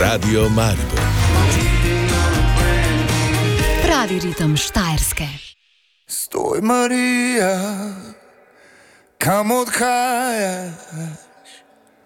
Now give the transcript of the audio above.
Radio Maribor. Pravi ritem Štajerske. Stoj, Marija, kam odhajaš?